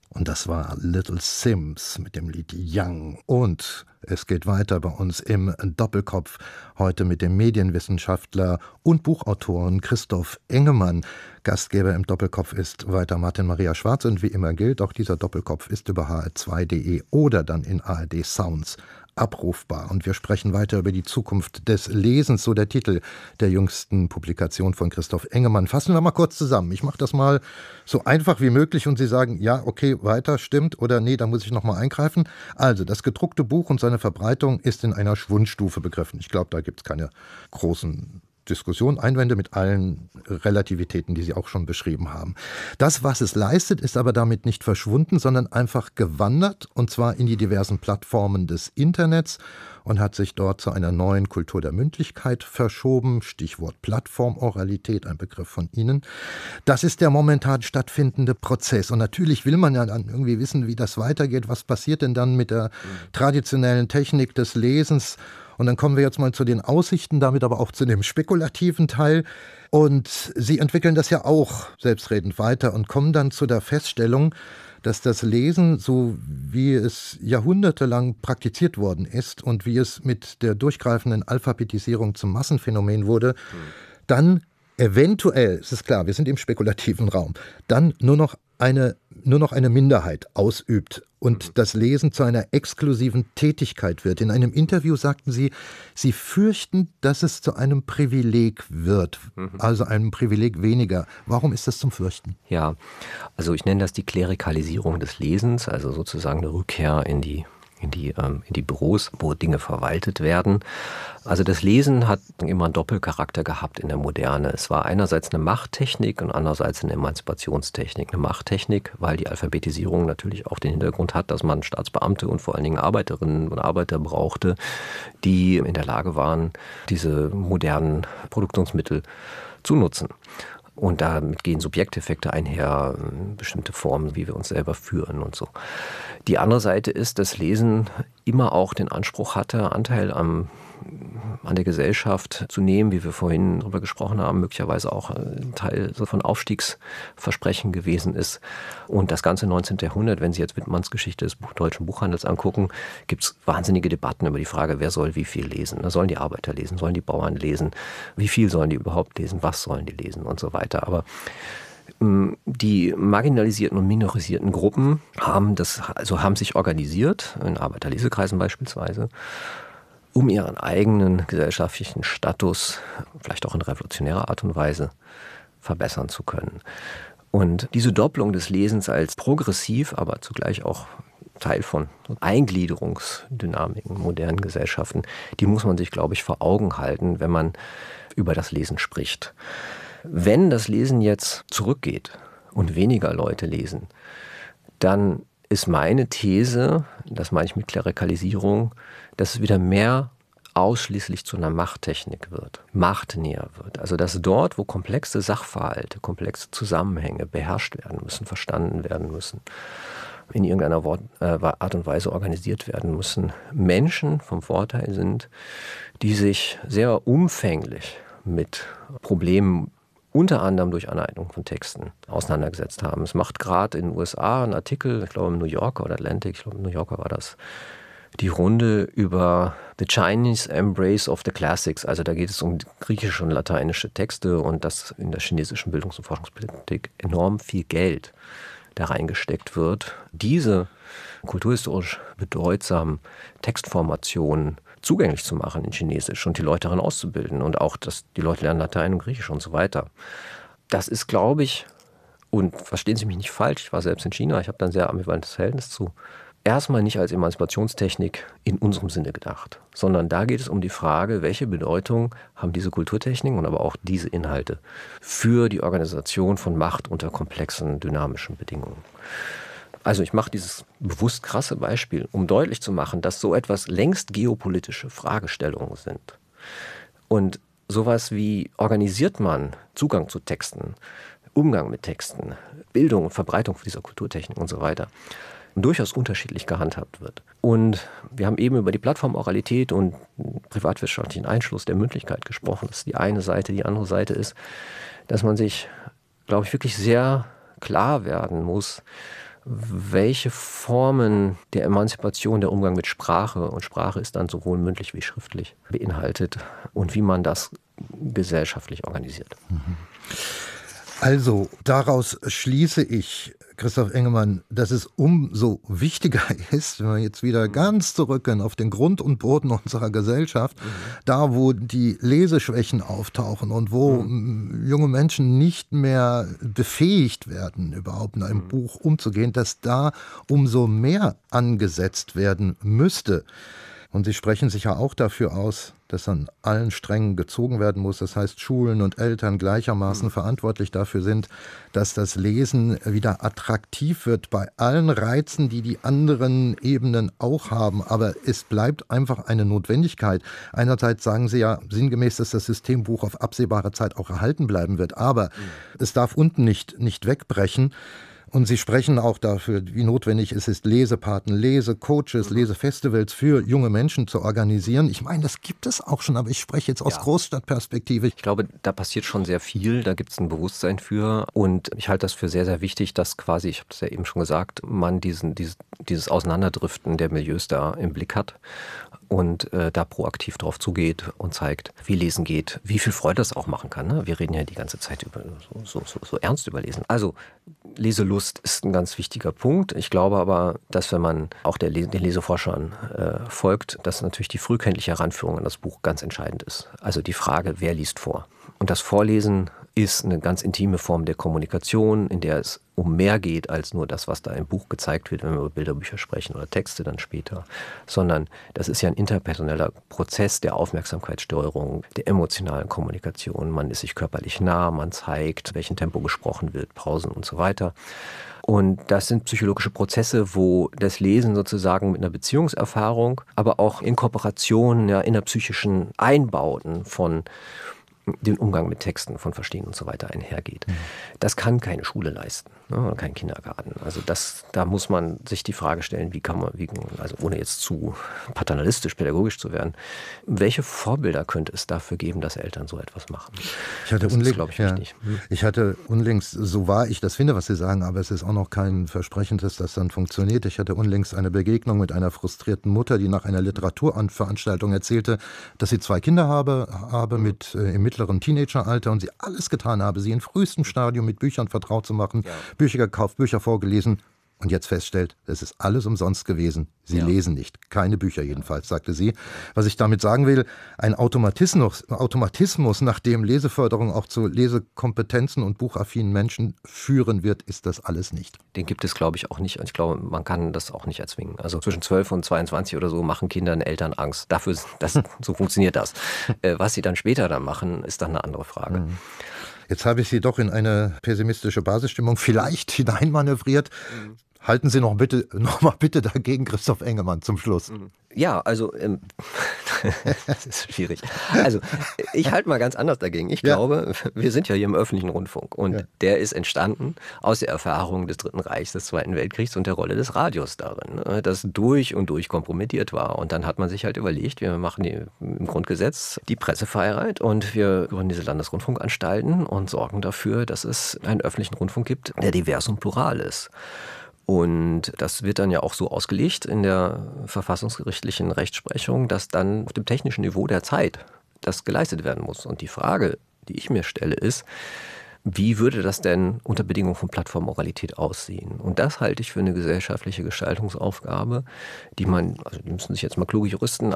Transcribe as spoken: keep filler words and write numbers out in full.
Und das war Little Sims mit dem Lied Young. Und es geht weiter bei uns im Doppelkopf, heute mit dem Medienwissenschaftler und Buchautoren Christoph Engemann. Gastgeber im Doppelkopf ist weiter Martin Maria Schwarz. Und wie immer gilt, auch dieser Doppelkopf ist über h r zwei punkt de oder dann in A R D Sounds abrufbar. Und wir sprechen weiter über die Zukunft des Lesens, so der Titel der jüngsten Publikation von Christoph Engemann. Fassen wir mal kurz zusammen. Ich mache das mal so einfach wie möglich und Sie sagen, ja, okay, weiter, stimmt oder nee, da muss ich nochmal eingreifen. Also, das gedruckte Buch und seine Verbreitung ist in einer Schwundstufe begriffen. Ich glaube, da gibt es keine großen Diskussion, Einwände mit allen Relativitäten, die Sie auch schon beschrieben haben. Das, was es leistet, ist aber damit nicht verschwunden, sondern einfach gewandert, und zwar in die diversen Plattformen des Internets und hat sich dort zu einer neuen Kultur der Mündlichkeit verschoben. Stichwort Plattformoralität, ein Begriff von Ihnen. Das ist der momentan stattfindende Prozess. Und natürlich will man ja dann irgendwie wissen, wie das weitergeht. Was passiert denn dann mit der traditionellen Technik des Lesens? Und dann kommen wir jetzt mal zu den Aussichten, damit aber auch zu dem spekulativen Teil. Und Sie entwickeln das ja auch selbstredend weiter und kommen dann zu der Feststellung, dass das Lesen, so wie es jahrhundertelang praktiziert worden ist und wie es mit der durchgreifenden Alphabetisierung zum Massenphänomen wurde, dann eventuell, es ist klar, wir sind im spekulativen Raum, dann nur noch eine, nur noch eine Minderheit ausübt und das Lesen zu einer exklusiven Tätigkeit wird. In einem Interview sagten Sie, Sie fürchten, dass es zu einem Privileg wird, also einem Privileg weniger. Warum ist das zum Fürchten? Ja, also ich nenne das die Klerikalisierung des Lesens, also sozusagen eine Rückkehr in die in die, ähm, in die Büros, wo Dinge verwaltet werden. Also das Lesen hat immer einen Doppelcharakter gehabt in der Moderne. Es war einerseits eine Machttechnik und andererseits eine Emanzipationstechnik. Eine Machttechnik, weil die Alphabetisierung natürlich auch den Hintergrund hat, dass man Staatsbeamte und vor allen Dingen Arbeiterinnen und Arbeiter brauchte, die in der Lage waren, diese modernen Produktionsmittel zu nutzen. Und damit gehen Subjekteffekte einher, bestimmte Formen, wie wir uns selber führen und so. Die andere Seite ist, dass Lesen immer auch den Anspruch hatte, Anteil am, an der Gesellschaft zu nehmen, wie wir vorhin darüber gesprochen haben, möglicherweise auch ein Teil so von Aufstiegsversprechen gewesen ist. Und das ganze neunzehnte Jahrhundert, wenn Sie jetzt Wittmanns Geschichte des deutschen Buchhandels angucken, gibt es wahnsinnige Debatten über die Frage, wer soll wie viel lesen. Sollen die Arbeiter lesen, sollen die Bauern lesen, wie viel sollen die überhaupt lesen, was sollen die lesen und so weiter. Aber die marginalisierten und minorisierten Gruppen haben, das, also haben sich organisiert, in Arbeiterlesekreisen beispielsweise, um ihren eigenen gesellschaftlichen Status, vielleicht auch in revolutionärer Art und Weise, verbessern zu können. Und diese Doppelung des Lesens als progressiv, aber zugleich auch Teil von Eingliederungsdynamiken in modernen Gesellschaften, die muss man sich, glaube ich, vor Augen halten, wenn man über das Lesen spricht. Wenn das Lesen jetzt zurückgeht und weniger Leute lesen, dann ist meine These, das meine ich mit Klerikalisierung, dass es wieder mehr ausschließlich zu einer Machttechnik wird, machtnäher wird. Also dass dort, wo komplexe Sachverhalte, komplexe Zusammenhänge beherrscht werden müssen, verstanden werden müssen, in irgendeiner Art und Weise organisiert werden müssen, Menschen vom Vorteil sind, die sich sehr umfänglich mit Problemen unter anderem durch Aneignung von Texten auseinandergesetzt haben. Es macht gerade in den U S A einen Artikel, ich glaube im New Yorker oder Atlantic, ich glaube im New Yorker war das, die Runde über The Chinese Embrace of the Classics. Also da geht es um griechische und lateinische Texte und dass in der chinesischen Bildungs- und Forschungspolitik enorm viel Geld da reingesteckt wird, diese kulturhistorisch bedeutsamen Textformationen zugänglich zu machen in Chinesisch und die Leute darin auszubilden und auch, dass die Leute lernen Latein und Griechisch und so weiter. Das ist, glaube ich, und verstehen Sie mich nicht falsch, ich war selbst in China, ich habe da ein sehr ambivalentes Verhältnis zu, erstmal nicht als Emanzipationstechnik in unserem Sinne gedacht, sondern da geht es um die Frage, welche Bedeutung haben diese Kulturtechniken und aber auch diese Inhalte für die Organisation von Macht unter komplexen, dynamischen Bedingungen. Also ich mache dieses bewusst krasse Beispiel, um deutlich zu machen, dass so etwas längst geopolitische Fragestellungen sind. Und sowas wie organisiert man Zugang zu Texten, Umgang mit Texten, Bildung und Verbreitung dieser Kulturtechnik und so weiter, durchaus unterschiedlich gehandhabt wird. Und wir haben eben über die Plattformoralität und privatwirtschaftlichen Einschluss der Mündlichkeit gesprochen. Das ist die eine Seite. Die andere Seite ist, dass man sich, glaube ich, wirklich sehr klar werden muss, welche Formen der Emanzipation, der Umgang mit Sprache, und Sprache ist dann sowohl mündlich wie schriftlich, beinhaltet und wie man das gesellschaftlich organisiert. Also daraus schließe ich, Christoph Engemann, dass es umso wichtiger ist, wenn wir jetzt wieder ganz zurückgehen auf den Grund und Boden unserer Gesellschaft, mhm. da wo die Leseschwächen auftauchen und wo mhm. junge Menschen nicht mehr befähigt werden, überhaupt in einem mhm. Buch umzugehen, dass da umso mehr angesetzt werden müsste. Und Sie sprechen sich ja auch dafür aus, dass an allen Strängen gezogen werden muss. Das heißt, Schulen und Eltern gleichermaßen verantwortlich dafür sind, dass das Lesen wieder attraktiv wird bei allen Reizen, die die anderen Ebenen auch haben. Aber es bleibt einfach eine Notwendigkeit. Einerseits sagen Sie ja sinngemäß, dass das Systembuch auf absehbare Zeit auch erhalten bleiben wird. Aber mhm. es darf unten nicht, nicht wegbrechen. Und Sie sprechen auch dafür, wie notwendig es ist, Lesepaten, Lesecoaches, Lesefestivals für junge Menschen zu organisieren. Ich meine, das gibt es auch schon, aber ich spreche jetzt aus ja. Großstadtperspektive. Ich glaube, da passiert schon sehr viel, da gibt es ein Bewusstsein für. Und ich halte das für sehr, sehr wichtig, dass quasi, ich habe das ja eben schon gesagt, man diesen, dieses, dieses Auseinanderdriften der Milieus da im Blick hat. Und äh, da proaktiv drauf zugeht und zeigt, wie Lesen geht, wie viel Freude das auch machen kann. Ne? Wir reden ja die ganze Zeit über so, so, so ernst über Lesen. Also Leselust ist ein ganz wichtiger Punkt. Ich glaube aber, dass wenn man auch der, den Leseforschern äh, folgt, dass natürlich die frühkindliche Heranführung an das Buch ganz entscheidend ist. Also die Frage, wer liest vor? Und das Vorlesen ist eine ganz intime Form der Kommunikation, in der es um mehr geht als nur das, was da im Buch gezeigt wird, wenn wir über Bilderbücher sprechen oder Texte dann später, sondern das ist ja ein interpersoneller Prozess der Aufmerksamkeitssteuerung, der emotionalen Kommunikation. Man ist sich körperlich nah, man zeigt, welchem Tempo gesprochen wird, Pausen und so weiter. Und das sind psychologische Prozesse, wo das Lesen sozusagen mit einer Beziehungserfahrung, aber auch in Kooperation, ja, innerpsychischen Einbauten von den Umgang mit Texten, von Verstehen und so weiter einhergeht. Mhm. Das kann keine Schule leisten, ne, kein Kindergarten. Also das, da muss man sich die Frage stellen, wie kann man, wie, also ohne jetzt zu paternalistisch, pädagogisch zu werden, welche Vorbilder könnte es dafür geben, dass Eltern so etwas machen? Ich hatte das unlängst, ist, glaube ich, ja, wichtig. Ich hatte unlängst, so wahr ich das finde, was Sie sagen, aber es ist auch noch kein Versprechen, dass das dann funktioniert. Ich hatte unlängst eine Begegnung mit einer frustrierten Mutter, die nach einer Literaturveranstaltung erzählte, dass sie zwei Kinder habe, habe mit äh, im mittleren Teenageralter und sie alles getan habe, sie im frühesten Stadium mit Büchern vertraut zu machen, ja. Bücher gekauft, Bücher vorgelesen und jetzt feststellt, es ist alles umsonst gewesen. Sie ja. lesen nicht. Keine Bücher jedenfalls, sagte sie. Was ich damit sagen will, ein Automatismus, Automatismus, nach dem Leseförderung auch zu Lesekompetenzen und buchaffinen Menschen führen wird, ist das alles nicht. Den gibt es, glaube ich, auch nicht. Und ich glaube, man kann das auch nicht erzwingen. Also zwischen zwölf und zweiundzwanzig oder so machen Kindern Eltern Angst. Dafür, das, so funktioniert das. Was sie dann später dann machen, ist dann eine andere Frage. Mhm. Jetzt habe ich Sie doch in eine pessimistische Basisstimmung vielleicht hineinmanövriert. Mhm. Halten Sie noch bitte, noch mal bitte dagegen, Christoph Engemann, zum Schluss. Ja, also, ähm, das ist schwierig. Also, ich halte mal ganz anders dagegen. Ich ja. glaube, wir sind ja hier im öffentlichen Rundfunk und ja. der ist entstanden aus der Erfahrung des Dritten Reichs, des Zweiten Weltkriegs und der Rolle des Radios darin, das durch und durch kompromittiert war. Und dann hat man sich halt überlegt, wir machen die, im Grundgesetz die Pressefreiheit und wir gründen diese Landesrundfunkanstalten und sorgen dafür, dass es einen öffentlichen Rundfunk gibt, der divers und plural ist. Und das wird dann ja auch so ausgelegt in der verfassungsgerichtlichen Rechtsprechung, dass dann auf dem technischen Niveau der Zeit das geleistet werden muss. Und die Frage, die ich mir stelle, ist, wie würde das denn unter Bedingungen von Plattformmoralität aussehen? Und das halte ich für eine gesellschaftliche Gestaltungsaufgabe, die man, also die müssen sich jetzt mal kluge Juristen